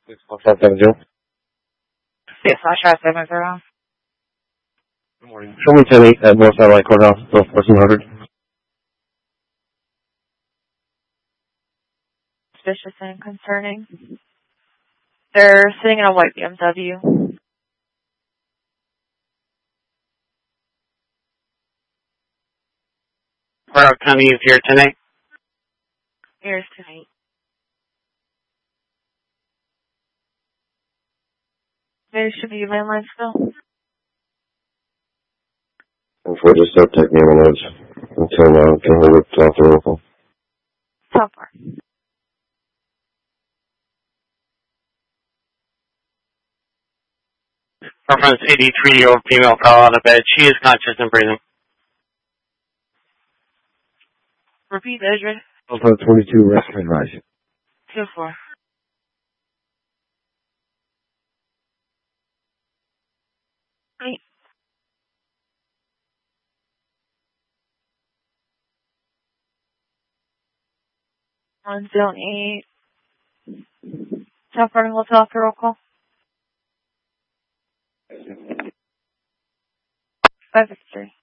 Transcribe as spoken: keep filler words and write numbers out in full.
six four five seven zero. Yes, I try seven zero. Good morning. Show me ten eight at North Satellite Courthouse, North fourteen hundred. Suspicious and concerning. They're sitting in a white B M W. Broward County is here tonight. Here's tonight. There should be landline still. And for just start taking me on notes until now, can hold it off the local. So far. Reference eighty-three-year-old female fell out of bed. She is conscious and breathing. Repeat, Adrian. Alpha twenty-two, rescue and rise. two four. Eight. One zero eight. South Florida Hotel for roll call. Five six three.